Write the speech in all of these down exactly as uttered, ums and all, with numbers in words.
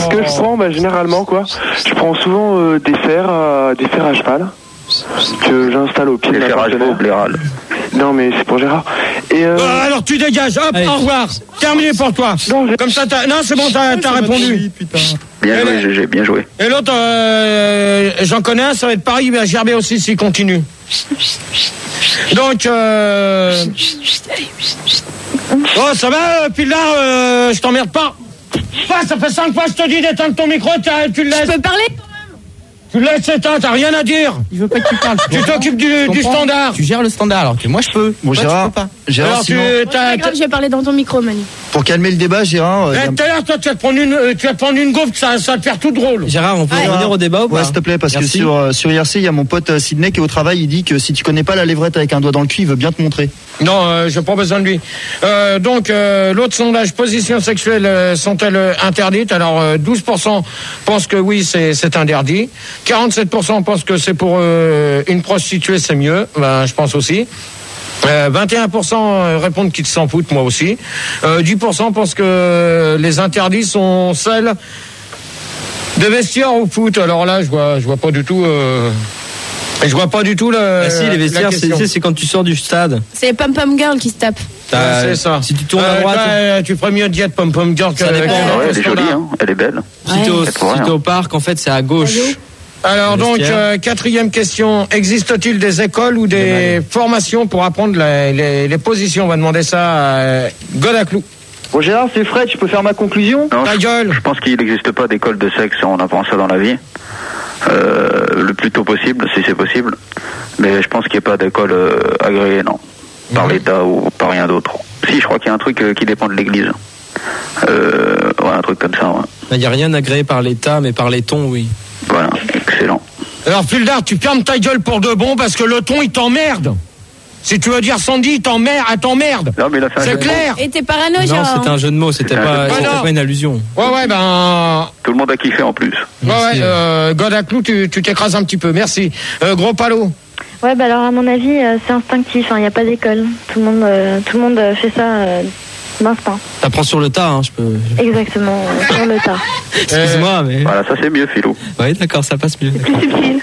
Ce que je prends, bah, généralement, quoi, je prends souvent euh, des fers, euh, des fers à cheval que j'installe au pied de Les la fers à cheval au blairal. Non, mais c'est pour Gérard. Et euh... Euh, alors tu dégages, hop, Allez. au revoir. Terminé pour toi. Non, j'ai- Comme ça, t'as... non, c'est bon, t'as, t'as répondu. Bien Et joué, le- G G, bien joué. Et l'autre, euh, j'en connais un, ça va être pareil, il va gerber aussi s'il continue. Donc, euh... oh, ça va, Pildar, euh, je t'emmerde pas. Ah, ça fait cinq fois que je te dis d'éteindre ton micro, t'as- tu le laisses. Je peux parler? Tu le laisses éteindre, t'as rien à dire. Il veut pas que tu parles. Tu t'occupes du, du standard. Tu gères le standard alors que moi je peux. Bon, Toi, Gérard, tu peux pas. Gérard, Alors, tu, sinon, C'est t'as, pas grave, je vais parler dans ton micro, Manu. pour calmer le débat, Gérard, euh, y a- Eh, tout à l'heure, toi, tu vas te prendre une, euh, tu vas te prendre une gaufre, ça, ça va te faire tout drôle. Gérard, on peut Ouais. revenir au débat ou pas? ouais, s'il te plaît, parce Merci. que sur, euh, sur I R C, il y a mon pote euh, Sydney qui est au travail, il dit que si tu connais pas la lévrette avec un doigt dans le cul, il veut bien te montrer. Non, euh, j'ai pas besoin de lui. Euh, donc, euh, l'autre sondage, positions sexuelles euh, sont-elles euh, interdites? Alors, euh, douze pour cent pensent que oui, c'est, c'est interdit. quarante-sept pour cent pensent que c'est pour euh, une prostituée, c'est mieux. Ben, je pense aussi. Euh, vingt et un pour cent répondent qu'ils s'en foutent, moi aussi. Euh, dix pour cent pensent que les interdits sont celles de vestiaires au foot. Alors là, je vois, je vois pas du tout. Euh, je vois pas du tout le. Ah si, les la vestiaires, c'est, question. c'est, c'est quand tu sors du stade. C'est les pom-pom girls qui se tapent. Ouais, c'est ça. Si tu tournes Euh, à droite, toi, tu ferais mieux de dire pom pom girl que. Ça dépend. que- Ah ouais, que elle est standard. jolie, hein. Elle est belle. si t'es au, C'est pour si rien. t'es au parc, en fait, c'est à gauche. Alors donc, Vestiaire. euh, quatrième question. Existe-t-il des écoles ou des formations pour apprendre la- les, les positions? On va demander ça à euh, Godaclou. Bon Gérard, c'est Fred, tu peux faire ma conclusion? Non, Ta je, gueule. je pense qu'il n'existe pas d'école de sexe, on apprend ça dans la vie. Euh, le plus tôt possible, si c'est possible. Mais je pense qu'il n'y a pas d'école euh, agréée, non. Par l'État ou par rien d'autre. Si, je crois qu'il y a un truc euh, qui dépend de l'Église. Euh, ouais, un truc comme ça, ouais. Il n'y a rien agréé par l'État, mais par les tons, oui. Voilà, excellent. Alors Pildar, tu fermes ta gueule pour de bon parce que le ton il t'emmerde. Si tu veux dire Sandy, il t'emmerde, elle t'emmerde. Non, mais il a fait un C'est jeu de mots. clair. Et t'es parano, Non, Gérard. c'était un jeu de mots, c'était C'est un pas, jeu de mots. c'était Non. pas une allusion. Ouais, ouais, ben. Tout le monde a kiffé en plus. Ouais, ouais, euh, Godaclou, tu, tu t'écrases un petit peu. Merci. Euh, gros palo. Ouais, bah alors à mon avis, euh, c'est instinctif. Il n'y a pas d'école. Tout le monde, euh, tout le monde euh, fait ça euh, d'instinct. T'apprends sur le tas, hein, je peux. Exactement, euh, sur le tas. Excuse-moi, mais. Voilà, ça c'est mieux, Philou. Oui, d'accord, ça passe mieux. Plus subtil.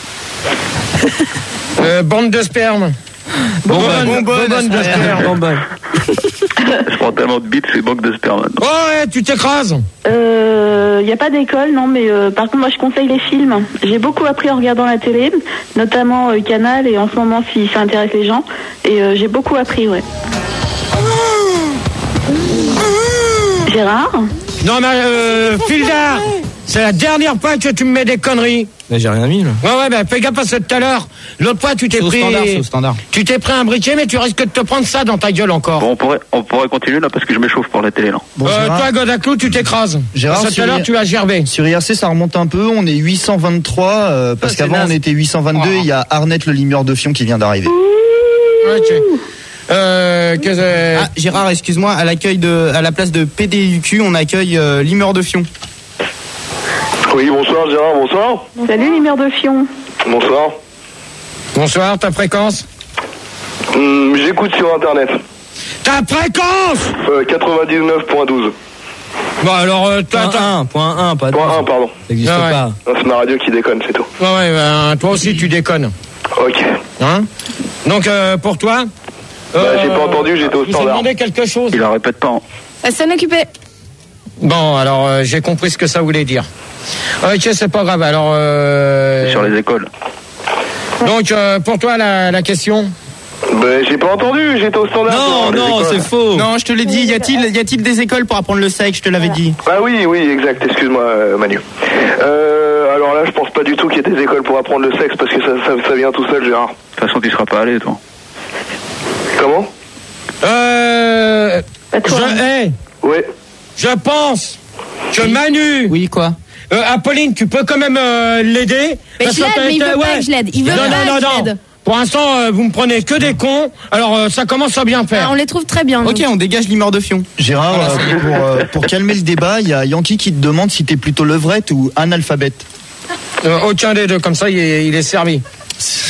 Euh, bande de sperme. Bonbonne, Bonbonne, bonbonne de sperme. Bonbonne. Je prends tellement de bits, c'est manque de sperme. Oh ouais, tu t'écrases. Il n'y a pas d'école, non, mais euh, par contre, moi, je conseille les films. J'ai beaucoup appris en regardant la télé, notamment euh, Canal, et en ce moment, si ça intéresse les gens. Et euh, j'ai beaucoup appris, ouais. Gérard? Non, mais euh, Pildar, c'est la dernière fois que tu me mets des conneries. Mais j'ai rien mis, là. Ouais, ouais, ben fais gaffe parce que tout à l'heure, l'autre fois, tu t'es C'est au pris. standard, c'est au standard. Tu t'es pris un briquet, mais tu risques de te prendre ça dans ta gueule encore. Bon, on pourrait, on pourrait continuer là parce que je m'échauffe pour la télé là. Bon, euh, Gérard, toi, Godaclou, tu t'écrases. Gérard, Parce que tout à sur- l'heure, tu as gerbé. sur I R C, ça remonte un peu. On est huit cent vingt-trois, euh, parce c'est qu'avant, naze. on était huit cent vingt-deux. Il y a Arnett, le limeur de Fion, qui vient d'arriver. Ok. Euh, que, euh, Ah, Gérard, excuse-moi, à l'accueil de, à la place de P D U Q, on accueille euh, Limeur de Fion. Oui, bonsoir Gérard, bonsoir. Salut, les mères de Fion. Bonsoir. bonsoir, ta fréquence. Hum, J'écoute sur internet. Ta fréquence. Euh, quatre-vingt-dix-neuf point douze. Bon, alors, euh, toi, Point t'as- un, point un, pas Point un, deux. pardon. Ça n'existe Ah ouais. pas. Non, c'est ma radio qui déconne, c'est tout. Ouais, ouais, ben, toi aussi, tu déconnes. Ok. Hein? Donc, euh, pour toi. Bah, j'ai pas entendu, j'étais au Je vous ai standard. demandé quelque chose. Il en répète pas. Hein. Ça s'en occupait. Bon, alors, euh, j'ai compris ce que ça voulait dire. Ok, c'est pas grave. Alors, euh, Sur les écoles. donc, euh, pour toi, la, la question. Bah, j'ai pas entendu, j'étais au standard. Non, sur les non, écoles. c'est faux. Non, je te l'ai dit, y a-t-il y a-t-il des écoles pour apprendre le sexe? Je te l'avais dit. Ah oui, oui, exact, excuse-moi euh, Manu. Euh, alors là, je pense pas du tout qu'il y ait des écoles pour apprendre le sexe parce que ça, ça, ça vient tout seul, Gérard. De toute façon, tu seras pas allé, toi. Comment? Euh, Pas toi. je, hey, Ouais. je pense que Manu, Oui, quoi? euh, Apolline, tu peux quand même euh, l'aider. Mais Parce je que l'aide, t'as mais il été- veut pas ouais. que je l'aide. Il veut non, pas non, que non, je non. l'aide. Pour l'instant, euh, vous me prenez que des cons. Alors, euh, ça commence à bien Ah, faire. on les trouve très bien. nous. Ok, on dégage Limeur de Fion. Gérard, euh, pour, euh, pour calmer le débat, il y a Yankee qui te demande si t'es plutôt levrette ou analphabète. Euh, aucun des deux, comme ça, il est, il est servi.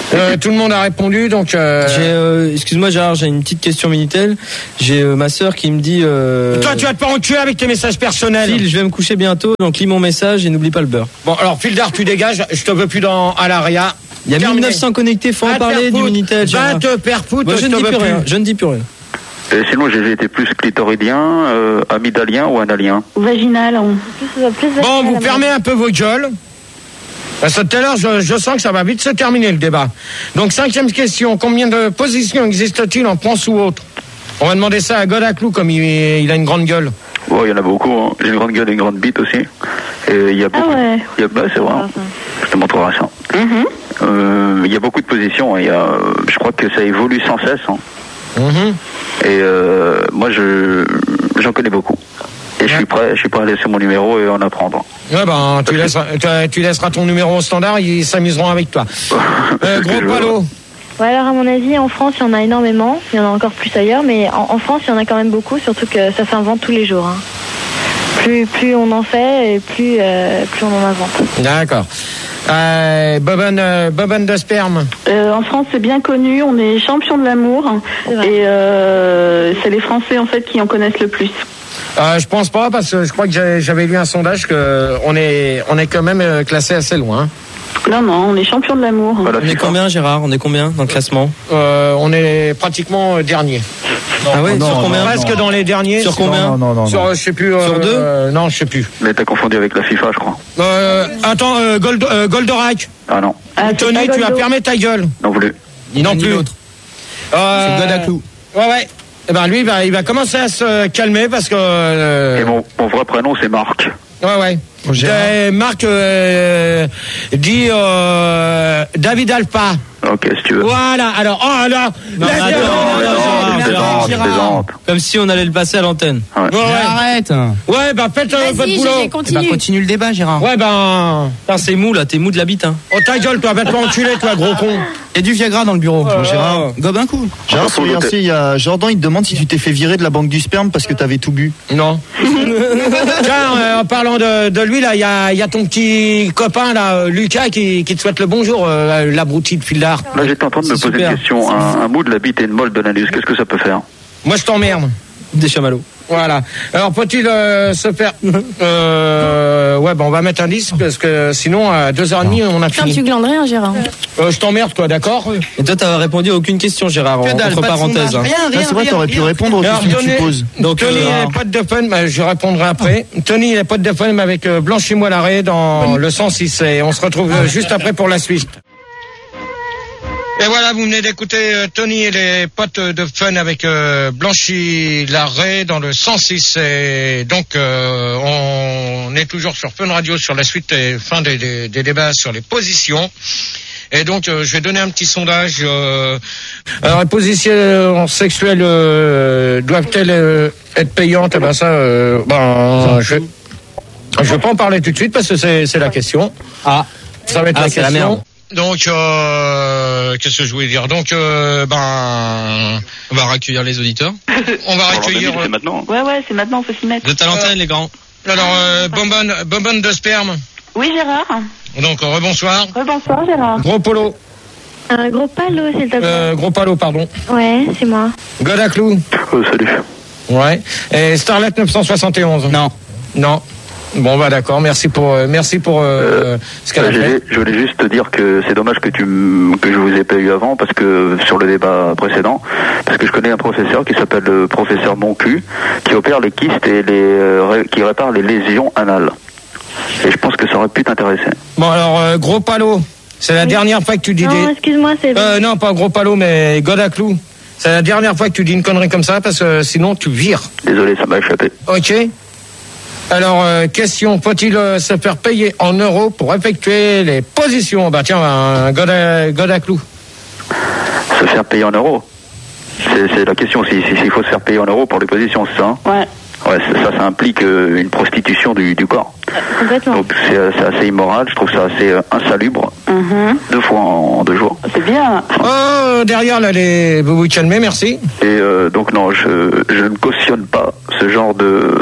Euh, tout le monde a répondu, donc. Euh... J'ai, euh, excuse-moi Gérard, j'ai une petite question Minitel. J'ai euh, ma sœur qui me dit. Euh... Toi, tu vas te pas enculer avec tes messages personnels. Phil, je vais me coucher bientôt, donc lis mon message et n'oublie pas le beurre. Bon, alors Phil Dard, tu dégages. Je te veux plus dans à l'aria. Il y a mille neuf cents connectés, faut en parler du Minitel. Va te père foot, Moi, je, je ne te dis veux plus plus. rien. Je ne dis plus rien. Et sinon, j'ai été plus clitoridien, euh, amygdalien ou analien. Vaginal. Plus, plus Bon, vous vaginal, fermez un peu vos gueules. Parce que tout à l'heure, je, je sens que ça va vite se terminer le débat. Donc, cinquième question. Combien de positions existe-t-il en France ou autre? On va demander ça à Godaclou, comme il, il a une grande gueule. Bon, il y en a beaucoup. Hein. J'ai une grande gueule et une grande bite aussi. Et il y a beaucoup. Ah ouais. Il y a, bah, c'est vrai. Hein. Je te montrerai ça. Mm-hmm. Euh, il y a beaucoup de positions. Il y a, je crois que ça évolue sans cesse. Hein. Mm-hmm. Et euh, moi, je, j'en connais beaucoup. Et ouais. je suis prêt, je suis prêt à laisser mon numéro et en apprendre. Ouais, ben, tu laisseras, tu laisseras ton numéro au standard, ils s'amuseront avec toi. euh, gros Palo. Ouais, alors à mon avis, en France, il y en a énormément. Il y en a encore plus ailleurs, mais en, en France, il y en a quand même beaucoup, surtout que ça s'invente tous les jours. Hein. Plus, plus on en fait, et plus, euh, plus on en invente. D'accord. Euh, Bobonne, euh, Bobonne de sperme. Euh, en France, c'est bien connu. On est champion de l'amour, et euh, c'est les Français en fait qui en connaissent le plus. Euh, je pense pas, parce que je crois que j'avais lu un sondage que on est, on est quand même classé assez loin. Non, non, on est champion de l'amour. Voilà, on est combien, Gérard? On est combien dans le classement? euh, On est pratiquement dernier. Non, ah ouais, non, sur combien? non, Presque non. dans les derniers. Sur combien? Non, non, non. Sur, je sais plus. Sur euh, deux euh, Non, je sais plus. Mais t'as confondu avec la FIFA, je crois. Euh, attends, euh, Gold, euh, Goldorak. Ah non. Ah, Tony, tu vas fermer ta gueule. Non plus. Non plus. Euh, C'est Godaclou. Ouais, ouais. Eh ben lui, il va, il va commencer à se calmer parce que. Euh... Et mon, mon vrai prénom, c'est Marc. Ouais, ouais. Euh, Marc euh, dit euh, David Alpha. Ok, si tu veux. Voilà, alors, oh là, Non, la- non, la- non, la- non, je plaisante, je plaisante. Comme si on allait le passer à l'antenne. Ouais. Ouais, ouais. Arrête. Ouais, bah faites euh, votre Vas-y, boulot. Gégé, Eh continue. ben, continue le débat, Gérard. Ouais, ben. Putain, c'est mou là, t'es mou de la bite, hein. Oh ta gueule, toi, va te enculer, toi, gros con. Il y a du Viagra dans le bureau. Oh, Gérard, gobe un coup. Gérard, Enfin, faut sur I R noter. C, il y a Jordan, il te demande si tu t'es fait virer de la banque du sperme parce que t'avais tout bu. Non. Tiens, euh, en parlant de, de lui, là, il y a, y a ton petit copain, là, euh, Lucas, qui, qui te souhaite le bonjour, euh, l'abruti de fil d'art. Là, j'étais en train de me C'est poser super. une question. Un, un bout de la bite et une molle de l'anus, qu'est-ce que ça peut faire? Moi, je t'emmerde. Des chamallows. Voilà. Alors, peut-il euh, se faire... Euh, ouais, ben, on va mettre un disque, parce que sinon, à deux heures trente, on a Putain, fini. tu glandes rien, Gérard. Euh, je t'emmerde, quoi, d'accord? Et toi, t'as répondu à aucune question, Gérard, Que en- dalle, entre pas de parenthèses. sondage, hein. Rien, Ah, rien, c'est vrai, rien, t'aurais pu rien. répondre aux Alors, questions que tu Tony- poses. Donc, Tony, euh, il est pote de fun, bah, je répondrai après. Tony, il est pote de fun avec euh, Blanchis-moi l'arrêt dans le cent six. Et on se retrouve euh, juste après pour la suite. Et voilà, vous venez d'écouter euh, Tony et les potes de fun avec euh, Blanchi Larrey dans le cent six. Et donc, euh, on est toujours sur Fun Radio sur la suite et fin des, des, des débats sur les positions. Et donc, euh, je vais donner un petit sondage. Euh, alors, les positions sexuelles euh, doivent-elles euh, être payantes? Eh ben ça, euh, ben, je, je vais pas en parler tout de suite parce que c'est, c'est la question. Ah. Ça va être Ah, la c'est la question. merde. Donc, euh, qu'est-ce que je voulais dire? Donc, euh, ben, On va recueillir les auditeurs. on va Alors, recueillir. c'est maintenant. Ouais, ouais, c'est maintenant, faut s'y mettre. Vous êtes à l'antenne, les grands. Alors, euh, bonbonne, bonbonne de sperme. Oui, Gérard. Donc, euh, rebonsoir. Rebonsoir, Gérard. Gros polo. Un gros palo, s'il te plaît. Euh, gros palo, pardon. Ouais, c'est moi. Godaclou. Oh, salut. Ouais. Et Starlet neuf cent soixante et onze. Non. Non. Bon, bah d'accord. Merci pour, euh, merci pour euh, ce qu'elle a Euh, fait. j'ai- je voulais juste te dire que c'est dommage que tu m- que je vous ai pas eu avant parce que sur le débat précédent, parce que je connais un professeur qui s'appelle le professeur Moncu qui opère les kystes et les euh, ré- qui répare les lésions anales. Et je pense que ça aurait pu t'intéresser. Bon, alors, euh, gros palo. C'est la dernière fois que tu dis Non, des... excuse-moi, c'est... Euh, non, pas gros palo, mais Godaclou. C'est la dernière fois que tu dis une connerie comme ça parce que sinon tu vires. Désolé, ça m'a échappé. Ok. Alors, euh, question, faut-il euh, se faire payer en euros pour effectuer les positions? Bah tiens, un Goda- Godaclou. Se faire payer en euros. C'est c'est la question, s'il si, s'il faut se faire payer en euros pour les positions, c'est ça hein? Ouais. Ouais, c'est- ça, ça implique euh, une prostitution du, du corps. Complètement. Donc c'est euh, c'est assez immoral, je trouve ça assez euh, insalubre. Mhm. Deux fois en, en deux jours. C'est bien. Oh, derrière, là, les... vous vous calmez, merci. Et euh, donc non, je, je ne cautionne pas ce genre de...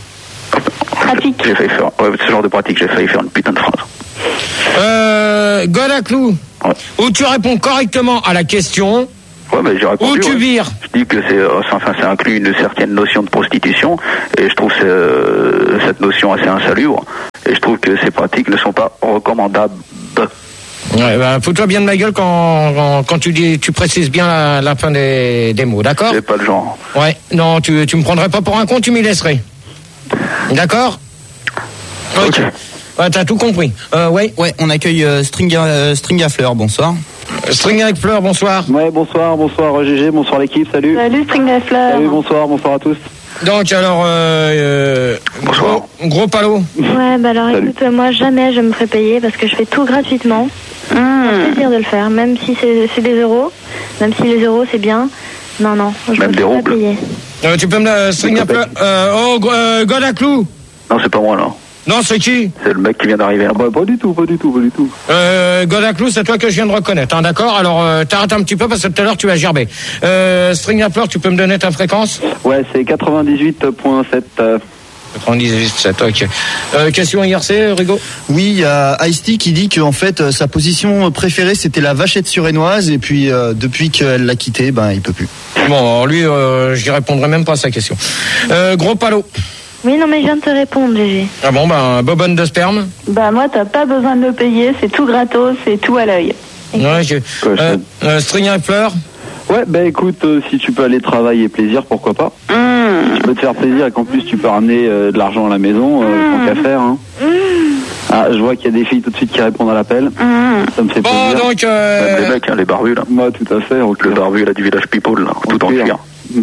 Pratique. J'ai failli faire... Ouais, ce genre de pratique, j'ai failli faire une putain de phrase. Euh, Godaclou, Ouais. Où tu réponds correctement à la question. Ouais, mais j'ai répondu. Où tu ouais. vires. Je dis que c'est, enfin, ça inclut une certaine notion de prostitution, et je trouve euh, cette notion assez insalubre, et je trouve que ces pratiques ne sont pas recommandables. Ouais, bah, fous-toi bien de ma gueule quand, quand, quand tu dis, tu précises bien la, la fin des, des mots, d'accord? C'est pas le genre. Ouais, non, tu, tu me prendrais pas pour un con, tu m'y laisserais. D'accord? Ok. okay. Ouais, t'as tout compris. Euh, ouais. Ouais, on accueille euh, String, euh, String à Fleur, bonsoir. String avec Fleur, bonsoir. Ouais, bonsoir, bonsoir G G, bonsoir l'équipe, salut. Salut String à Fleur. Salut, bonsoir, bonsoir à tous. Donc alors, euh, euh, bonsoir. Gros, gros palot. Ouais, bah alors salut. Écoute, moi jamais je me ferai payer parce que je fais tout gratuitement. Mmh. C'est plaisir de le faire, même si c'est, c'est des euros, même si les euros c'est bien. Non, non, je même me fais pas payer. Euh, tu peux me la String à Fleur. Euh, oh, euh, God à clou. Non, c'est pas moi là. Non, c'est qui? C'est le mec qui vient d'arriver. Ah bah, pas du tout, pas du tout, pas du tout. Euh, Godaclou, c'est toi que je viens de reconnaître, hein, d'accord? Alors, euh, t'arrêtes un petit peu parce que tout à l'heure tu vas gerber. Euh, String à Fleur, tu peux me donner ta fréquence? Ouais, c'est quatre-vingt-dix-huit virgule sept. quatre-vingt-dix-huit virgule sept, ok. Euh, question I R C, Rigo? Oui, il y a Ice-T qui dit qu'en fait, sa position préférée, c'était la vachette surénoise, et puis, euh, depuis qu'elle l'a quitté, ben, il peut plus. Bon, alors lui, euh, j'y répondrai même pas à sa question. Euh, gros palot. Oui, non, mais je viens de te répondre, G G. Ah bon, ben, bobonne de sperme? Bah, moi, t'as pas besoin de le payer, c'est tout gratos, c'est tout à l'œil. Ouais, je... euh, euh, String à Fleur? Ouais, bah écoute, euh, si tu peux aller travailler plaisir, pourquoi pas. Mmh. Tu peux te faire plaisir et qu'en plus tu peux ramener euh, de l'argent à la maison, euh, mmh. tant qu'à faire. Hein. Mmh. Ah, je vois qu'il y a des filles tout de suite qui répondent à l'appel. Mmh. Ça me fait bon, plaisir. donc, euh... Même les mecs, hein, les barbus là. Moi, tout à fait. Le barbu là du village People là, tout en cuir.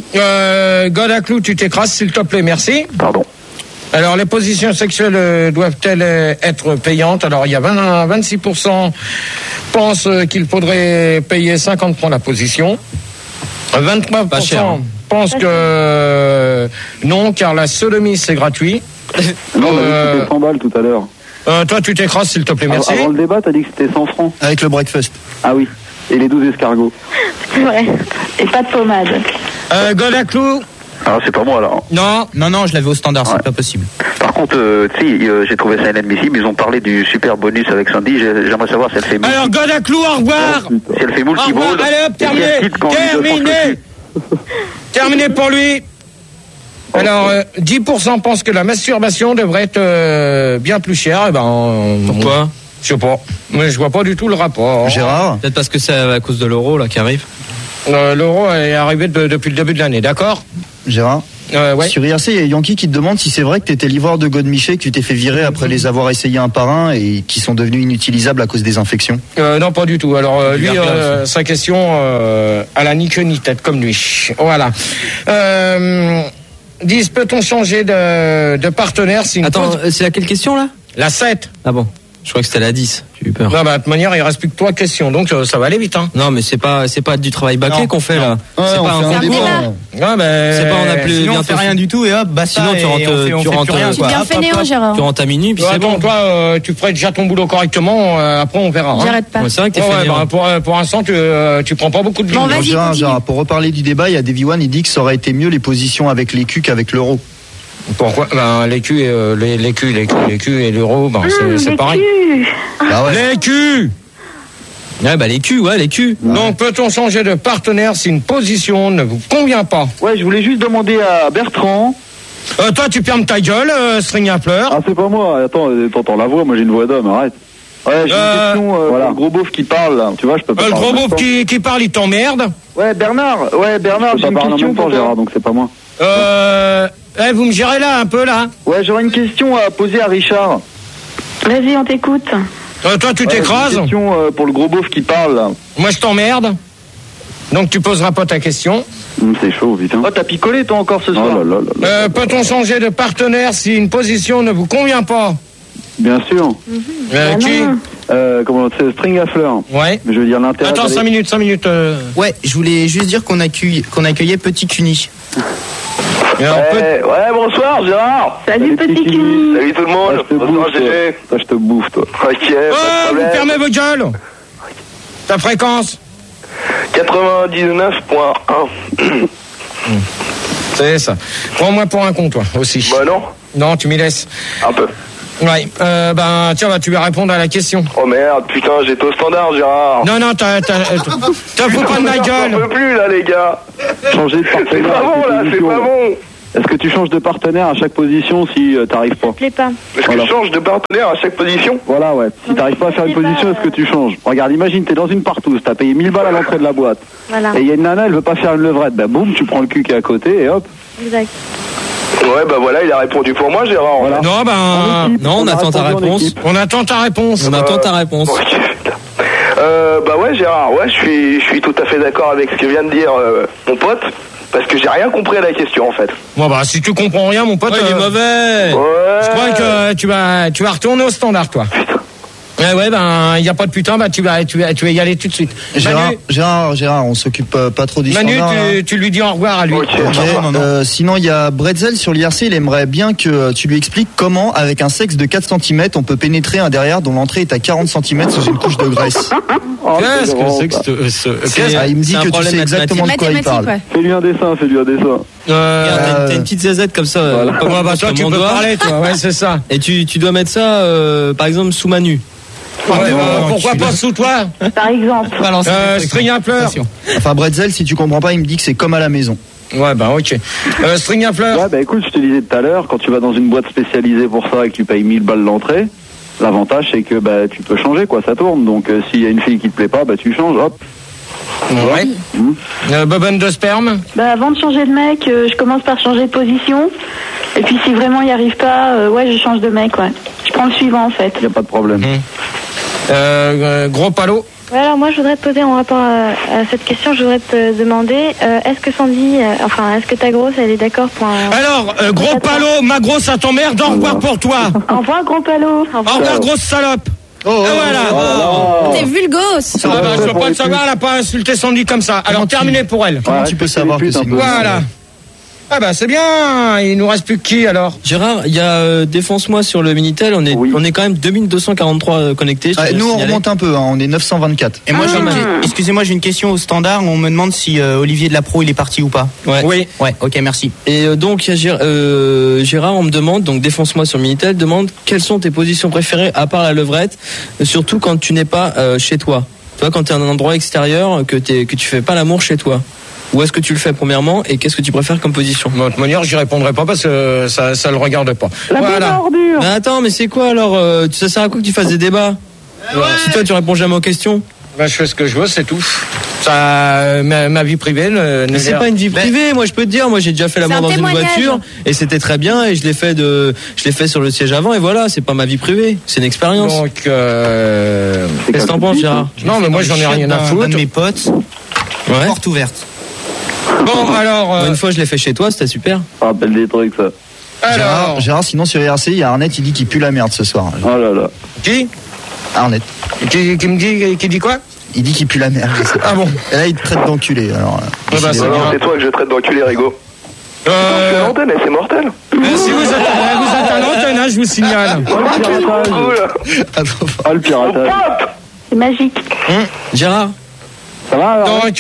Euh, Godaclou, tu t'écrases s'il te plaît, merci. Pardon. Alors, les positions sexuelles euh, doivent-elles euh, être payantes? Alors, il y a vingt, vingt-six pour cent pensent euh, qu'il faudrait payer cinquante francs la position. vingt-trois pour cent cher, hein. Pensent que euh, non, car la sodomie, c'est gratuit. Non, euh, c'était cent balles tout à l'heure. Euh, toi, tu t'écrases, s'il te plaît, merci. Avant le débat, t'as dit que c'était cent francs. Avec le breakfast. Ah oui, et les douze escargots. Ouais, et pas de pommade. Euh, Godaclou. Alors c'est pas moi là. Non, non, non, je l'avais au standard, ouais. C'est pas possible. Par contre, euh, si, euh, j'ai trouvé ça inadmissible. Ils ont parlé du super bonus avec Sandy. J'aimerais savoir si elle fait. Alors Godaclou, au revoir. Oh, si elle fait multi-ball. Allez hop, terminé, terminé, terminé pour lui. Alors, euh, dix pour cent pensent que la masturbation devrait être euh, bien plus chère. Eh ben, euh, pourquoi? Je sais pas. Mais je vois pas du tout le rapport. Gérard? Peut-être parce que c'est à cause de l'euro là qui arrive. Euh, l'euro est arrivé de, depuis le début de l'année, d'accord? Gérard? Euh, ouais. Sur I R C, il y a Yankee qui te demande si c'est vrai que tu étais livreur de Godemiché, que tu t'es fait virer après les avoir essayés un par un et qui sont devenus inutilisables à cause des infections. Euh, non, pas du tout. Alors, euh, lui, euh, sa question, euh, à la ni queue ni tête, comme lui. Voilà. Euh, disent, peut-on changer de, de partenaire si une Attends, pause... c'est laquelle question là? La sept. Ah bon? Je crois que c'était la dix. J'ai eu peur. Non, bah, de toute manière, il reste plus que trois questions, donc euh, ça va aller vite, hein. Non, mais c'est pas, c'est pas du travail bâclé qu'on fait, là. Ouais, c'est pas un débat. Non, mais... C'est pas, on a plus, sinon, bientôt on fait rien du tout et hop, basta. Sinon, tu rentres, tu rentres, Tu es bien fainéant, Gérard. tu rentres à minuit, puis Toi, c'est attends, bon. toi, euh, tu ferais déjà ton boulot correctement, euh, après on verra. Hein. J'arrête pas. Ouais, c'est vrai que t'es Ouais, ouais, fainéant. bah, pour, euh, pour l'instant, tu, euh, tu prends pas beaucoup de Bon, billes. vas-y, Gérard, continue. Gérard, pour reparler du débat, il y a Davy One, il dit que ça aurait été mieux les positions avec l'écu qu'avec l'euro. Pourquoi? Ben, les culs, euh, les, les culs, les culs, les culs et l'euro, ben, c'est, Mmh, c'est les pareil. culs. Bah ouais. Les culs! Ouais, bah, les culs, ouais, les culs. Donc, peut-on changer de partenaire si une position ne vous convient pas? Ouais, je voulais juste demander à Bertrand. Euh, toi, tu fermes ta gueule, euh, string à fleurs. Ah, c'est pas moi. Attends, euh, t'entends la voix. Moi, j'ai une voix d'homme. Arrête. Ouais, j'ai Euh, une question. Euh, voilà. Le gros beauf qui parle. Là. Tu vois, je peux pas Euh, le parler gros en même beauf temps. qui, qui parle, il t'emmerde. Ouais, Bernard. Ouais, Bernard, Je j'ai peux une pas parler en question même pour temps, toi. Gérard, donc c'est pas moi. Euh, eh, vous me gérez là, un peu, là. Ouais, j'aurais une question à poser à Richard. Vas-y, on t'écoute. Euh, toi, tu Ouais, t'écrases. j'ai une question euh, pour le gros beauf qui parle. Là. Moi, je t'emmerde. Donc, tu poseras pas ta question. Hum, c'est chaud, putain. Oh, t'as picolé, toi, encore ce soir. Oh là là là là. Euh, peut-on changer de partenaire si une position ne vous convient pas? Bien sûr. Euh, Ah qui? non. Euh, comment c'est String à fleurs. Ouais. Je veux dire l'intérêt. Attends, d'aller- cinq minutes, cinq minutes. euh. Ouais, je voulais juste dire qu'on accueille, qu'on accueillait Petit Cuny. Alors, peut- Ouais, ouais, bonsoir Gérard. Salut, petit petit cul. Salut tout le monde. Ah, je te Bonsoir bouffe, toi. G G. Toi, je te bouffe, toi. Ok, pas de Oh, vous problème. fermez votre gueule. Ta fréquence? quatre-vingt-dix-neuf virgule un. C'est ça. Prends-moi pour un con, toi, aussi. Bah non, Non, tu m'y laisses. un peu. Ouais, euh, ben tiens, bah, tu vas répondre à la question. Oh merde, putain, j'étais au standard, Gérard. Non, non, t'as, t'as, t'as fous pas de ma gueule. J'en peux plus là, les gars. Changer de C'est partenaire. pas bon là, c'est pas bon. Est-ce que tu changes de partenaire à chaque position si euh, t'arrives pas? Ça te plaît pas. Est-ce Voilà. que je change de partenaire à chaque position? Voilà, ouais. Si t'arrives pas à faire une position, est-ce que tu changes? Regarde, imagine, t'es dans une partouze, t'as payé mille balles à l'entrée de la boîte. Voilà. Et il y a une nana, elle veut pas faire une levrette. Bah boum, tu prends le cul qui est à côté et hop. Exact. Ouais, bah voilà, il a répondu pour moi, Gérard. Voilà. Non, ben, équipe, Non, on a attend ta répondu en réponse. équipe. on attend ta réponse. On attend ta réponse. Ok, putain. Euh, bah ouais, Gérard, ouais, je suis, je suis tout à fait d'accord avec ce que vient de dire euh, mon pote, parce que j'ai rien compris à la question en fait. Bon, bah, si tu comprends rien, mon pote. Oh, il est euh, mauvais. Ouais. Je crois que tu vas, tu vas retourner au standard, toi. Ouais, ouais, ben, il y a pas de putain, bah, tu vas, tu vas, tu vas y aller tout de suite. Gérard, Manu, Gérard, Gérard, on s'occupe euh, pas trop du Manu, standard. là. tu, tu lui dis au revoir à lui. Ok. Ok, euh, sinon il y a Bretzel sur l'I R C, il aimerait bien que euh, tu lui expliques comment, avec un sexe de quatre centimètres, on peut pénétrer un derrière dont l'entrée est à quarante centimètres sous une couche de graisse. Oh, Qu'est-ce que drôle, c'est que ça. ce, ce- C'est- qu'est-ce- Ah, il me dit c'est un que tu problème sais exactement de quoi il Mathématiques, parle. ouais. Fais-lui un dessin, fais-lui un dessin. euh, Regarde, t'as une- t'as une petite zazette comme ça. euh, comme- ouais, bah, toi, comme tu mon peux doigt. parler, toi, ouais, c'est ça. Et tu, tu dois mettre ça, euh, par exemple, sous Manu. Ouais, bah, pourquoi pas sous toi? Par exemple. Euh, string à fleurs. Enfin Bretzel, si tu comprends pas, il me dit que c'est comme à la maison. Ouais, bah, ok. Euh, string à fleurs. Ouais, bah écoute, je te disais tout à l'heure, quand tu vas dans une boîte spécialisée pour ça et que tu payes mille balles l'entrée, l'avantage c'est que bah tu peux changer quoi, ça tourne. Donc euh, s'il y a une fille qui te plaît pas, bah tu changes, hop. Ouais. Mmh. Euh, bobonne de sperme. Bah, avant de changer de mec, euh, je commence par changer de position. Et puis si vraiment il n'y arrive pas, euh, ouais, je change de mec, ouais. Je prends le suivant en fait. Y a pas de problème. Mmh. Euh, euh, gros palot. Ouais, alors moi je voudrais te poser en rapport à, à cette question, je voudrais te demander, euh, est-ce que Sandy, euh, enfin est-ce que ta grosse elle est d'accord pour un... Alors, euh, gros palot, ma grosse, ça t'emmerde, au revoir pour toi. Au revoir, gros palot. Au revoir, grosse salope. Oh, Et voilà. T'es vulgos. Ah bah, je veux pas le savoir, elle a pas insulté Sandy comme ça. Alors, terminé pour elle. Comment tu peux savoir que c'est une Voilà. Ah bah c'est bien, il nous reste plus que qui alors? Gérard, il y a euh, défonce-moi sur le Minitel, on est, on est quand même deux mille deux cent quarante-trois euh, connectés. je Ah, tiens à nous on signaler. remonte un peu, hein, on est neuf cent vingt-quatre. Et moi, j'ai une Ah. que- excusez-moi, j'ai une question au standard. On me demande si euh, Olivier de la Pro il est parti ou pas. Ouais. Oui. Ouais, ok, merci. Et euh, donc, il y a Gér- euh, Gérard, on me demande, donc défonce-moi sur Minitel, demande quelles sont tes positions préférées à part la levrette, euh, surtout quand tu n'es pas euh, chez toi. Tu vois, quand tu es dans un endroit extérieur, que, t'es, que tu fais pas l'amour chez toi. Où est-ce que tu le fais premièrement et qu'est-ce que tu préfères comme position? De toute manière, j'y répondrai pas parce que ça, ça le regarde pas. La Voilà. ordure. Mais attends, mais c'est quoi alors euh, Ça sert à quoi que tu fasses des débats? Si toi tu réponds jamais aux questions. Ben, je fais ce que je veux, c'est tout. Ça, euh, ma, ma vie privée ne, ne Mais c'est l'est- pas une vie privée, moi je peux te dire, moi j'ai déjà fait C'est l'amour un dans une témoignage. voiture et c'était très bien et je l'ai fait de, je l'ai fait sur le siège avant et voilà, c'est pas ma vie privée, c'est une expérience. Donc, euh... Qu'est-ce que t'en penses, Gérard? Non, mais moi j'en ai rien à Un foutre. de mes potes, Ouais. porte ouverte. Bon, alors, euh, Une fois je l'ai fait chez toi, c'était super. Ça rappelle des trucs ça. alors, Gérard, Gérard, sinon sur I R C, il y a Arnett, il dit qu'il pue la merde ce soir. Oh là là. qui, Arnett, qui, qui me dit, qui dit quoi? il dit qu'il pue la merde. je sais pas. Ah bon? Et là, il te traite d'enculé. Alors, euh, Ah bah, c'est Non, bien. c'est toi que je traite d'enculé, Rigo. Je suis à Euh, l'antenne, et c'est mortel. euh, si vous êtes, euh, vous êtes à l'antenne, hein, je vous signale. Oh le piratage. Cool. Oh le piratage. C'est magique. Gérard, Ça va alors? Donc,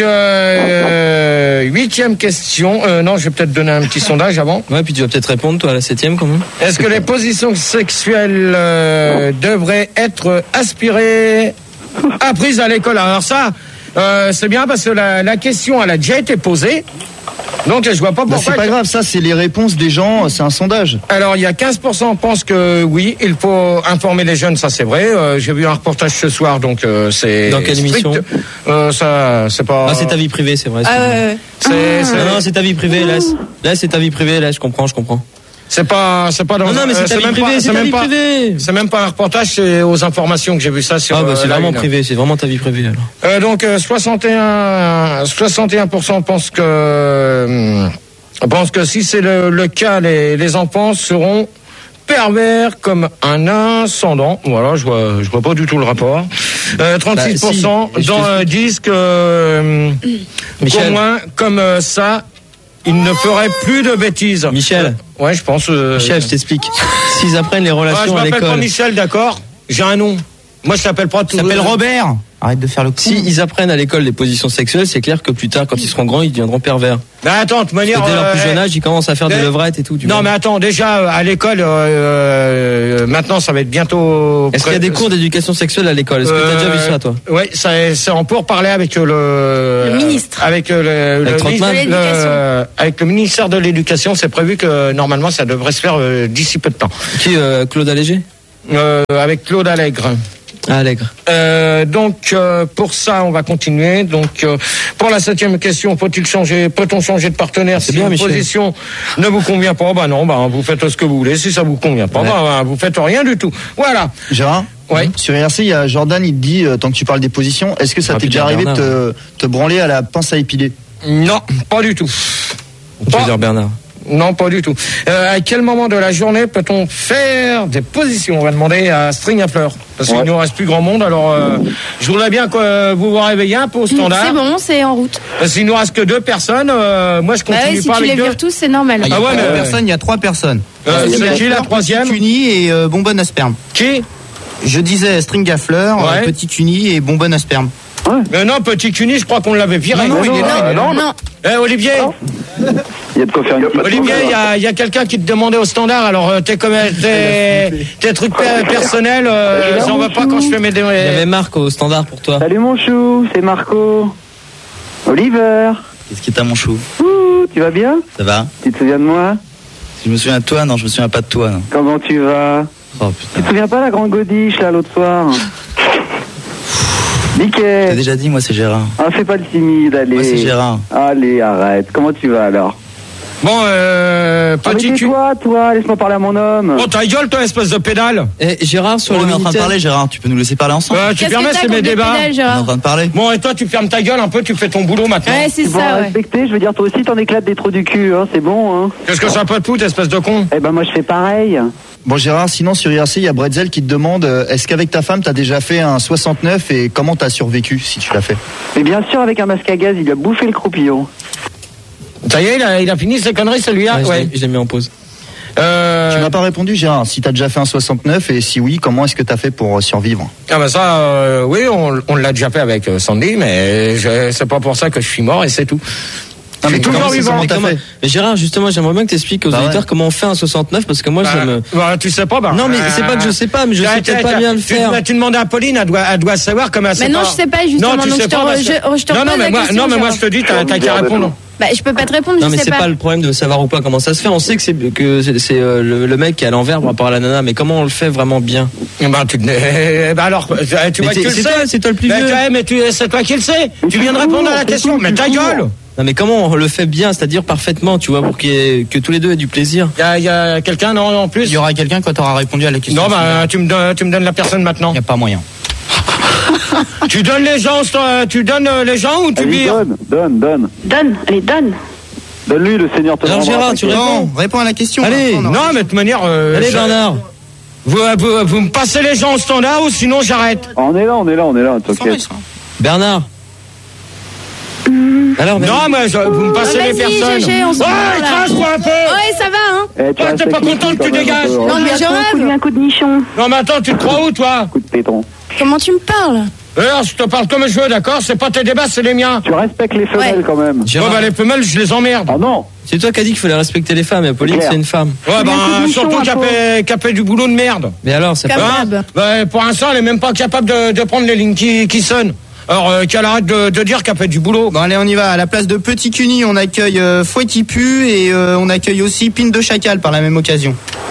euh, huitième question. Euh, non, je vais peut-être donner un petit sondage avant. ouais, puis tu vas peut-être répondre toi à la septième quand même. Est-ce que les positions sexuelles euh, devraient être aspirées, apprises à l'école? Alors ça, euh, c'est bien parce que la, la question, elle a déjà été posée. Donc, je vois pas bah, pourquoi... c'est pas grave, ça c'est les réponses des gens, c'est un sondage. Alors, il y a quinze pour cent pensent que oui, il faut informer les jeunes, ça c'est vrai. Euh, j'ai vu un reportage ce soir, donc euh, c'est... Dans quelle strict. émission? euh, Ça, c'est pas... Ah, c'est ta vie privée, c'est vrai. Ah c'est ouais, vrai. ouais. C'est, c'est- Non, non, c'est ta vie privée, laisse. Là, c'est ta vie privée, là, je comprends, je comprends. c'est pas, c'est pas dans... Non, non, mais c'est euh, ta vie même privée, pas- c'est ta même vie pas- privée. C'est même pas un reportage, c'est aux informations que j'ai vu ça sur... Ah, bah, c'est euh, la vraiment une. privé, c'est vraiment ta vie privée, alors. Euh, donc euh, soixante et un, soixante et un pour cent pensent que euh, pensent que si c'est le, le cas, les, les enfants seront pervers comme un ascendant. Voilà, je vois, je vois pas du tout le rapport. Euh, trente-six pour cent Bah, si. dans, euh, disent que euh, Michel. qu'au moins comme euh, ça, ils ne feraient plus de bêtises. Michel. Euh, ouais, je pense. euh, Michel, je t'explique. S'ils apprennent les ah, je relations à m'appelle pas l'école. Michel, d'accord. J'ai un nom. Moi, je t'appelle pas tout. Il s'appelle Robert. Arrête de faire le con. Si ils apprennent à l'école les positions sexuelles, c'est clair que plus tard, quand ils seront grands, ils deviendront pervers. Mais attends, de toute manière. Parce que dès leur plus euh, jeune âge, ils commencent à faire mais- des levrettes et tout. Tu Non, vois. mais attends, déjà, à l'école, euh, euh, maintenant, ça va être bientôt. Est-ce qu'il y a des cours d'éducation sexuelle à l'école? Est-ce que tu as déjà vu ça, toi? Oui, c'est en pour parler avec le. Le ministre. Avec le. le- Avec le Trottmann. ministre- De l'éducation. le- avec le ministère de l'Éducation, c'est prévu que normalement, ça devrait se faire euh, d'ici peu de temps. Qui, euh, Claude Allégé? Euh, avec Claude Allègre. Ah, Allègre. Euh, donc euh, pour ça, on va continuer. Donc euh, pour la septième question, peut-il changer, peut-on changer de partenaire si bien, une Michel. position ne vous convient pas? Bah non, bah vous faites ce que vous voulez. Si ça vous convient pas, Ouais. bah vous faites rien du tout. Voilà. Gérard Ouais. Sur I R C, il y a Jordan, il te dit, euh, tant que tu parles des positions, est-ce que ça Ah, t'est putain, déjà arrivé de Bernard. te, te branler à la pince à épiler? Non, pas du tout. Tu Pas- veux dire Bernard? Non, pas du tout. Euh, à quel moment de la journée peut-on faire des positions? On va demander à String à fleurs. Parce qu'il Ouais. ne nous reste plus grand monde. Alors, euh, je voudrais bien que vous vous réveillez un peu au standard. C'est bon, c'est en route. Parce qu'il nous reste que deux personnes. euh, moi, je Bah continue ouais, si pas tu avec les deux. vires tous, c'est normal. Ah, il y a Ah ouais, pas mais- deux personnes, il y a trois personnes. Euh, String c'est à qui la fleurs, troisième? Petit Cuny et euh, Bonbonne à sperme. Qui? Je disais string à fleurs, Ouais. euh, Petit Cuny et Bonbonne à sperme. Mais non, petit Cuny, je crois qu'on l'avait viré. Non, non, il est là. Non, non. Eh, Olivier, Il y a de quoi faire une petite Olivier, il y a, il y a quelqu'un qui te demandait au standard. Alors, euh, tes, comme- tes, tes trucs per- personnels, euh, j'en veux pas quand je fais mes. dé- Il y avait Marc au standard pour toi. Salut mon chou, c'est Marco. Oliver. Qu'est-ce qui est à mon chou? Ouh, tu vas bien? Ça va? Tu te souviens de moi? Si je me souviens de toi, non, je me souviens pas de toi. Non. Comment tu vas? Oh Tu putain. te souviens pas la grande godiche là l'autre soir? T'as Nickel. déjà dit, moi c'est Gérard. Ah, fais pas le timide, allez. Moi c'est Gérard. Allez, arrête. Comment tu vas alors? Bon, euh, Ah, mais petit cul. tais-toi, toi, laisse-moi parler à mon homme. Oh, ta gueule, toi, espèce de pédale. Et Gérard, sur Oh, le on est en train de Minitel. parler, Gérard. Tu peux nous laisser parler ensemble? Euh, tu Qu'est-ce permets, que t'as c'est mes contre les débats. pédales, On est en Gérard? train de parler. Bon, et toi, tu fermes ta gueule un peu, tu fais ton boulot maintenant. Ouais, c'est Tu vas ça, ouais. respecter, je veux dire, toi aussi, t'en éclates des trous du cul, hein, c'est bon, hein. Qu'est-ce que ça peut te foutre, espèce de con? Eh ben, moi, je fais pareil. Bon Gérard, sinon sur I R C, il y a Bretzel qui te demande, euh, est-ce qu'avec ta femme, t'as déjà fait un soixante-neuf et comment t'as survécu si tu l'as fait? Mais bien sûr, avec un masque à gaz, il lui a bouffé le croupillon. Ça y est, il a, il a fini ses conneries, celui-là. Ouais, je Ouais. l'ai- je l'ai mis en pause. Euh, Tu m'as pas répondu Gérard, si t'as déjà fait un soixante-neuf et si oui, comment est-ce que t'as fait pour euh, survivre? Ah bah ça, euh, oui, on, on l'a déjà fait avec euh, Sandy, mais je- c'est pas pour ça que je suis mort et c'est tout. Non, Je mais suis toujours comment- vivant. comment Mais, t'as comment- fait? mais Gérard, justement, j'aimerais bien que t'expliques aux Bah auditeurs ouais. comment on fait un soixante-neuf, parce que moi, Bah, ça me. bah, tu sais pas, bah. Non, mais c'est pas que je sais pas, mais je Tiens, sais tiens, peut-être pas tiens, bien le tu- faire. bah, tu demandais à Pauline, elle doit, elle doit savoir comment elle Mais sait non, pas. je sais pas, justement, Non, tu donc sais je te pas, re- parce que- je- je te Non, non, repose mais la moi, question, non, mais moi, Gérard. je te dis, t'as t'as qu'à répondre. Bah, je peux pas te répondre, Non, je mais sais c'est pas. pas le problème de savoir ou pas comment ça se fait. On sait que c'est que c'est c'est, euh, le, le mec qui est à l'envers par rapport à la nana, mais comment on le fait vraiment bien? Eh ben, tu, eh ben alors, tu vois Mais que tu le t'es- c'est sais. toi, c'est toi le plus Mais vieux. tu- mais tu- c'est toi qui le sais. Tu viens de répondre à la question, mais ta gueule. Non, mais comment on le fait bien, c'est-à-dire parfaitement, tu vois, pour qu'il y ait- que tous les deux aient du plaisir. Il y a, il y a quelqu'un, non, en plus? Il y aura quelqu'un quand tu auras répondu à la question. Non, bah, tu me donnes, tu me donnes la personne maintenant. Il n'y a pas moyen. Tu donnes les gens, toi, tu donnes euh, les gens ou tu Allez, vires? donne, donne, donne. Donne, allez, donne. Donne-lui, le Seigneur te Alors rendra, Gérard, tu t'inquiète. réponds. Non, réponds à la question. Allez, Après, on aura- Non, mais de toute manière. euh, Allez, je- Bernard. Vous, vous, vous me passez les gens au standard ou sinon j'arrête. Ah, on est là, on est là, on est là, Sans t'inquiète. risque, hein. Bernard. Alors, Non, mais je- vous me passez Ah, les vas-y, personnes. G G, on se Ouais, voit, là. crache-toi un peu. Ouais, ça va, hein. Eh, tu Toi, restes t'es pas avec content lui, que tu quand même, dégages. un peu, hein. Non, mais je Lui un rêve. coup de nichon. Non, mais attends, tu te crois où, toi? Coup de péton. Comment tu me parles? Alors, je te parle comme je veux, d'accord? C'est pas tes débats, c'est les miens. Tu respectes les femelles Ouais. quand même. Ouais, Gérard, bah, les femelles, je les emmerde. Ah non. c'est toi qui as dit qu'il fallait respecter les femmes, et Pauline, Claire. c'est une femme. Ouais, Lui un coup bah, de nichon, surtout un qu'elle peu. fait, qu'elle fait du boulot de merde. Mais alors, c'est Comme pas. Hein d'hab. Bah, pour l'instant, elle est même pas capable de, de prendre les lignes qui, qui sonnent. Alors, euh, qu'elle arrête de, de dire qu'elle fait du boulot. Bon, allez, on y va. À la place de Petit Cuny, on accueille euh, Fouet qui pue et euh, on accueille aussi Pine de Chacal par la même occasion.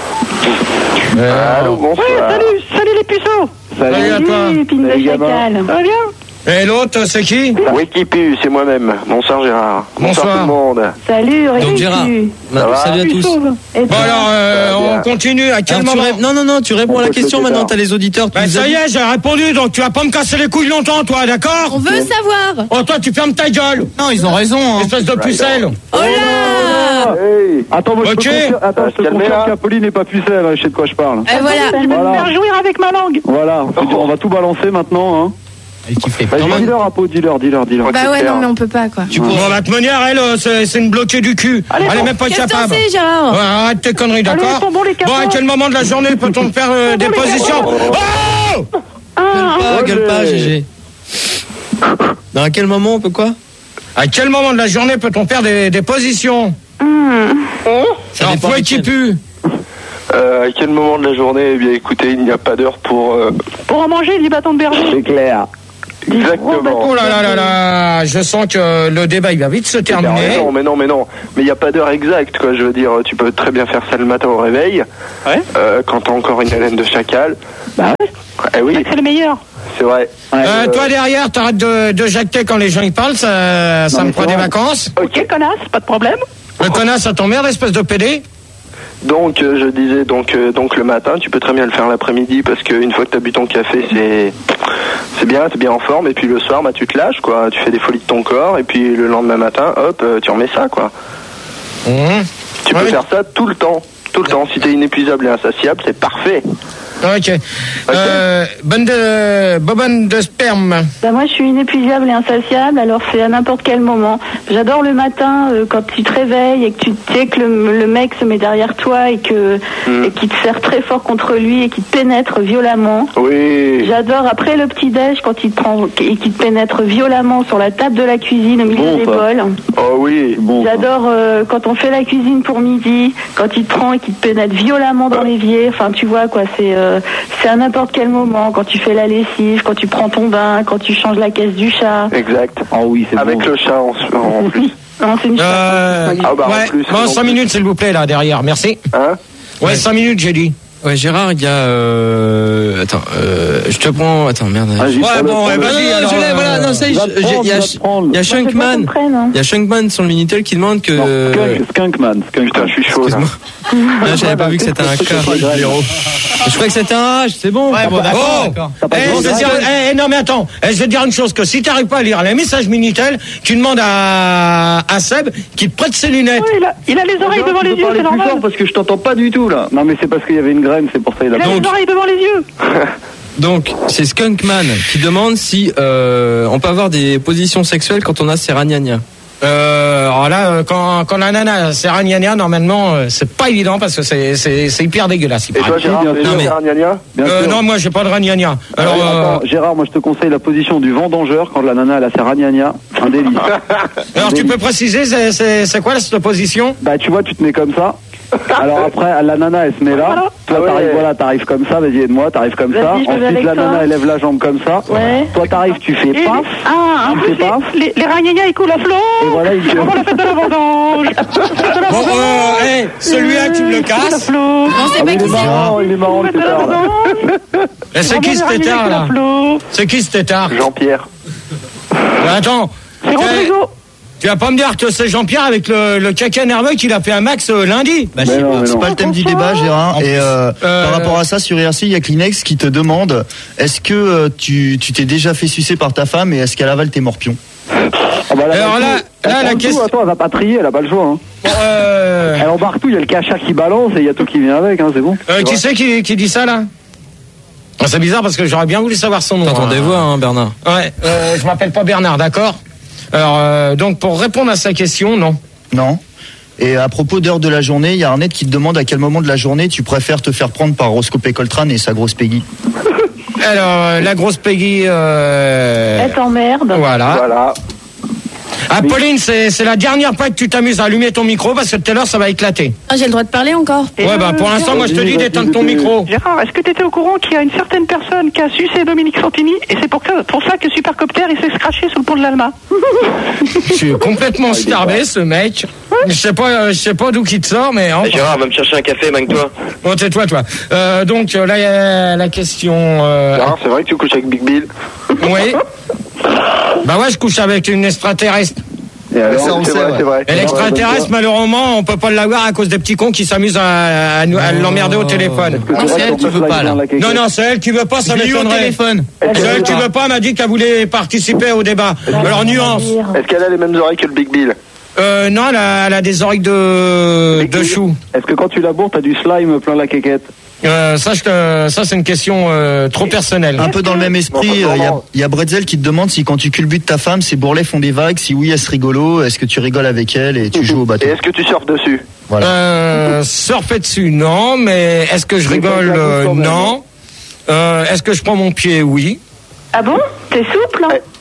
Allô, bonsoir. Ouais, salut, salut les puceaux. Salut à toi. Salut, Pine de Salut, gamin. chacal. Ça va bien? Et l'autre, c'est qui? Wikipu, c'est moi-même. Bonsoir Gérard. Bonsoir. tout le monde. Salut, Aurélie. Donc, Gérard. Ça va Salut à tous. Puceau. Et Bon, toi? alors, euh, Ça va bien. on continue. À quel Alors, tu moment? ré- Non, non, non, tu réponds à la peut question sauter maintenant, tard. t'as les auditeurs. tu Bah, nous ça as y dit- est, j'ai répondu, donc tu vas pas me casser les couilles longtemps, toi, On d'accord? veut savoir. Oh, toi, tu fermes ta gueule, Non, ils ont raison. Hein. espèce de pucelle. Oh là. Hey. Attends, moi je Ok. te confirme, attends, Ça je te se calmer, confirme là. qu'Apolline n'est pas pucelle, hein, je sais de quoi je parle. Et voilà. Je vais me Voilà. faire jouir avec ma langue. Voilà, on va tout balancer maintenant. Hein. Elle kiffe les Vas-y, dis-leur, Apo, dis-leur, dis-leur, dis-leur. Bah ouais, non, mais on peut pas, quoi. Tu Bon, la manière, elle, euh, c'est c'est une bloquée du cul. Allez, elle est bon, même pas Qu'est-ce que t'en capable. sais, Gérard? Ouais, arrête tes conneries, Allez, d'accord? ils sont bons, les Bon, à capots. quel moment de la journée peut-on faire euh, des bons, les positions? capots. Oh! Ah, Ah, gueule pas, G G. Dans à quel moment on peut quoi? À quel moment de la journée peut-on faire des, des positions? Mmh. Ça Alors, dépend fouet lesquelles. qui pue. Euh, à quel moment de la journée? Eh bien, écoutez, il n'y a pas d'heure pour... euh, Pour en manger du bâton de berger. C'est clair. Exactement. Oh là là là là, je sens que le débat il va vite se Mais terminer. non, mais non, mais non. Mais il n'y a pas d'heure exacte, quoi. Je veux dire, tu peux très bien faire ça le matin au réveil. Ouais. Euh, quand t'as encore une haleine de chacal. Bah ouais. Eh oui, C'est le meilleur. c'est vrai. Euh, Euh, toi derrière, t'arrêtes de, de jacter quand les gens y parlent, ça, ça Non, me mais prend c'est des vrai. vacances. Ok, connasse, pas de problème. Le connasse, ça t'emmerde, espèce de pédé. Donc, euh, je disais, donc, euh, donc le matin, tu peux très bien le faire l'après-midi parce qu'une fois que t'as bu ton café, c'est, c'est bien, t'es bien en forme. Et puis le soir, bah, tu te lâches, quoi. Tu fais des folies de ton corps. Et puis le lendemain matin, hop, euh, tu remets ça, quoi. Mmh. Tu peux Ouais. faire ça tout le temps. Tout le temps. Si t'es inépuisable et insatiable, c'est parfait. Ok. Euh, bonne de, bobonne de sperme. Bah moi je suis inépuisable et insatiable, alors c'est à n'importe quel moment. J'adore le matin euh, quand tu te réveilles et que tu sais que le, le mec se met derrière toi et que Mm. et qu'il te serre très fort contre lui et qu'il te pénètre violemment. Oui. J'adore après le petit déj quand il te prend et qu'il te pénètre violemment sur la table de la cuisine au milieu Bon, des ça. bols. Oh oui. Bon. J'adore euh, quand on fait la cuisine pour midi, quand il te prend et qu'il te pénètre violemment dans l'évier. Enfin, tu vois quoi, c'est euh, c'est à n'importe quel moment. Quand tu fais la lessive, quand tu prends ton bain, quand tu changes la caisse du chat. Exact. Oh oui, c'est Avec bon. le chat en, en plus. Non, c'est une Euh, Ah bah, en ouais. plus, Bon, en cinq plus. minutes s'il vous plaît là derrière, merci. Hein? Ouais, cinq minutes j'ai dit. Ouais, Gérard, il y a. Euh... Attends, euh... je te prends. Attends, merde. Ah, j'y Ouais, prends le- bon, ouais, prends le- vas-y, Non, non, alors, je l'ai, euh, voilà, non, ça y est, va je- te j'ai- il y a, prendre, va te prendre. il y a Shunkman, comprenne, hein. il y a Shunkman sur le Minitel qui demande que. Non, Skunk, Skunkman. Skunkman. Putain, je suis chaud là. Ah, j'avais pas vu que c'était un K. Je croyais que c'était un H, c'est bon. Ouais, bon, d'accord, Oh d'accord. T'as pas Eh, besoin je de vais dire, règles. eh, non mais attends, eh, je vais te dire une chose, que si t'arrives pas à lire les messages Minitel, tu demandes à, à Seb qu'il te prête ses lunettes. Ouais, il, a, il a les oreilles devant les Tu peux yeux, parler c'est plus normal. fort parce que je t'entends pas du tout là. Non mais c'est parce qu'il y avait une graine, c'est pour ça il a Il a les oreilles devant les yeux. Donc, c'est Skunkman qui demande si euh, on peut avoir des positions sexuelles quand on a ses ragnagnas. Euh, alors là, euh, quand, quand la nana c'est ragnagna, normalement, euh, c'est pas évident parce que c'est, c'est, c'est hyper dégueulasse. il Et paraît. toi, Gérard, bien t'es sûr. sûr, mais- Gérard Gnagna? Bien Euh, sûr. non, moi j'ai pas de ragnagna. Alors, Alors, euh, attends, Gérard, moi je te conseille la position du vendangeur quand la nana elle a sa ragnagna. Un délice. alors tu peux préciser, c'est, c'est, c'est quoi cette position? Bah tu vois, tu te mets comme ça. Alors après, la nana elle se met là. Toi Ah ouais. t'arrives, voilà, t'arrives comme ça. Vas-y aide-moi, t'arrives comme ça. Vas-y, je me mets Ensuite avec la toi. nana elle lève la jambe comme ça. Ouais. Toi t'arrives, tu fais Et- paf. Ah, en Tu plus, fais paf. les, les, les ragnagnas, ils coulent à flot. Et voilà, il Avant la fête de la vendange. Fête de la Bon, vendange. euh, hey, celui-là tu me le Ils coulent à casses. flot. Non, c'est Ah, pas mais il qui est c'est. marrant, il est marrant le Fête de la tétard là. vendange. Et c'est qui ce Vraiment, les tétard ragnagnas là? coulent à flot. C'est qui ce tétard? Jean-Pierre. Mais attends, C'est tu- Rodrigo. tu vas pas me dire que c'est Jean-Pierre avec le, le caca nerveux qu'il a fait un max euh, lundi? Bah, Mais c'est non, pas- mais c'est non. pas le thème du débat, Gérard. Et euh, Euh, par rapport à ça, sur I R C, il y a Kleenex qui te demande est-ce que euh, tu tu t'es déjà fait sucer par ta femme et est-ce qu'elle avale tes morpions? Ah bah, elle a Alors pas le là- choix. là, Elle la prend tout, question- Attends, elle va pas trier, elle a pas le choix. Hein. Bon, euh, Elle embarque tout, il y a le cachat qui balance et il y a tout qui vient avec, hein, c'est bon. euh, qui c'est qui, qui dit ça là? Ah, c'est bizarre parce que j'aurais bien voulu savoir son nom. T'entends hein. des voix, hein, Bernard. Ouais, euh, je m'appelle pas Bernard, d'accord? Alors, euh, donc pour répondre à sa question, non. Non. Et à propos d'heure de la journée, il y a Arnett qui te demande à quel moment de la journée tu préfères te faire prendre par Roscoe Coltrane et sa grosse Peggy. Alors, euh, la grosse Peggy... Euh... Elle t'emmerde. Voilà. Voilà. Ah, Pauline, c'est, c'est la dernière fois que tu t'amuses à allumer ton micro parce que tout à l'heure, ça va éclater. Ah, j'ai le droit de parler encore. Ouais, bah pour l'instant, moi, je te dis d'éteindre ton micro. Gérard, est-ce que tu étais au courant qu'il y a une certaine personne qui a sucé Dominique Santini et c'est pour, que, pour ça que Supercopter il s'est scratché sous le pont de l'Alma? Je suis complètement starbé, ce mec. Je sais pas, euh, je sais pas d'où qu'il te sort, mais... Enfin... Gérard, va me chercher un café, manque-toi. Bon, tais-toi, toi. Euh, donc, euh, là, il y a la question... Euh... Gérard, c'est vrai que tu couches avec Big Bill? Oui. Bah ouais, je couche avec une extraterrestre. Et alors, ça, on c'est sait, vrai, ouais. c'est vrai. Et l'extraterrestre, malheureusement, on peut pas l'avoir à cause des petits cons qui s'amusent à, à, nous- à l'emmerder au téléphone. Non, c'est elle qui veut pas, là. Non, non, c'est elle qui veut pas, ça Je l'ai eu au m'étonnerait. téléphone. C'est elle qui veut pas, elle m'a dit qu'elle voulait participer au débat. Alors, nuance. Est-ce qu'elle a les mêmes oreilles que le Big Bill? Euh, non, elle a, elle a des oreilles de, de chou. Est-ce que quand tu la bourres, t'as du slime plein la quéquette? Euh, ça, je te- ça, c'est une question euh, trop personnelle. Un peu dans le même esprit, il y, a, y a Bretzel qui te demande si quand tu culbutes ta femme, ses bourrelets font des vagues, si oui, est-ce rigolo, est-ce que tu rigoles avec elle et tu joues au bateau? Et est-ce que tu surfes dessus? Voilà. Euh, surfer dessus, non, mais est-ce que je rigole? euh, Non. Euh, est-ce que je prends mon pied? Oui. Ah bon? T'es souple, hein?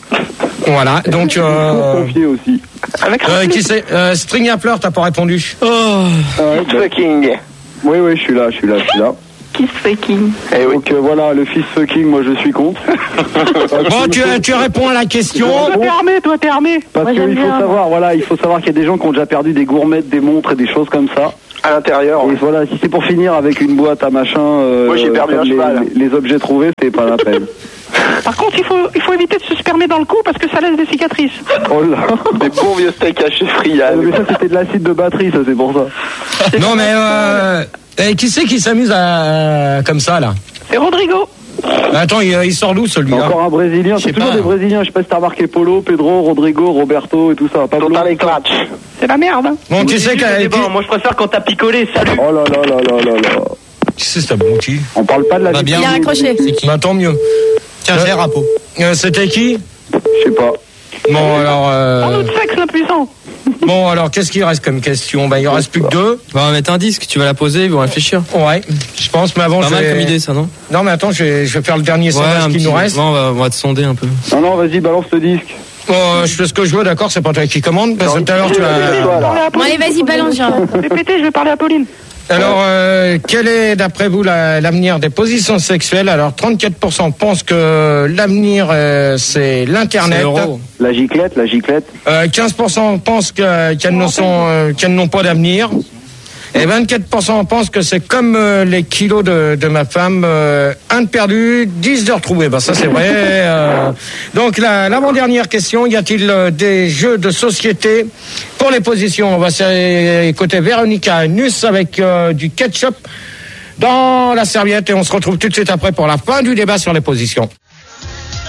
Voilà, donc... Euh... Confié aussi. Avec euh, qui c'est euh, String à pleurs, t'as pas répondu. Oh. Ah, Fist fucking. Oui, oui, je suis là, je suis là, je suis là. Kiss fucking. Eh oui. Donc euh, voilà, le fist fucking, moi je suis contre. Bon, tu, tu réponds à la question. Toi, t'es armé, toi, t'es armé. Parce Moi, qu'il j'aime faut bien. savoir, voilà, il faut savoir qu'il y a des gens qui ont déjà perdu des gourmettes, des montres et des choses comme ça. À l'intérieur. Et voilà, si c'est pour finir avec une boîte à machin, euh, Moi, j'ai perdu comme un les, cheval. les objets trouvés, c'est pas la peine. Par contre, il faut, il faut éviter de se spermer dans le cou parce que ça laisse des cicatrices. Oh là. Des bons vieux steaks hachés friables. Mais ça c'était de l'acide de batterie, ça c'est pour ça. Non, mais... Euh... Et qui c'est qui s'amuse à... comme ça, là? C'est Rodrigo. Attends, il, il sort d'où, celui-là? Encore un Brésilien, Je sais c'est toujours pas. des Brésiliens, je sais pas si t'as remarqué Polo, Pedro, Rodrigo, Roberto et tout ça. Pablo. Total les clutch. C'est la merde. Bon, qui c'est qui... Bon, moi je préfère quand t'as picolé, salut. Oh là là là là là là. Qui c'est cet abruti? On parle pas de la Bah, vie. bien. Il a raccroché. Bah, tant mieux. Tiens, j'ai un rapport. Euh, C'était qui? Je sais pas. Bon, alors... Parle-nous Euh... de sexe l'impuissant. Bon, alors, qu'est-ce qu'il reste comme question? Ben, il en reste plus que deux. Bah, on va mettre un disque, tu vas la poser, ils vont réfléchir. Ouais, je pense, mais avant, Pas je mal vais... comme idée, ça, non? Non, mais attends, je vais, je vais faire le dernier sondage un qui petit- nous reste. ouais, on, va, on va te sonder un peu. Non, non, vas-y, balance le disque. Bon, euh, je fais ce que je veux, d'accord, c'est pas toi qui commande, parce que tout à l'heure, tu as... Bon, allez, vas-y, balance, Gérard. Répétez, je vais parler à Pauline. Alors, euh, quel est, d'après vous, la- l'avenir des positions sexuelles? Alors, trente-quatre pour cent pensent que l'avenir, euh, c'est l'Internet. C'est l'euro. La giclette, la giclette. Euh, quinze pour cent pensent que- qu'elles ne sont, euh, qu'elles n'ont pas d'avenir. Et vingt-quatre pour cent pensent que c'est comme euh, les kilos de, de ma femme, euh, un de perdu, dix de retrouvé. Ben ça c'est vrai. euh. Donc la, l'avant-dernière question, y a-t-il euh, des jeux de société pour les positions? On va écouter Véronica Nuss avec euh, du ketchup dans la serviette et on se retrouve tout de suite après pour la fin du débat sur les positions.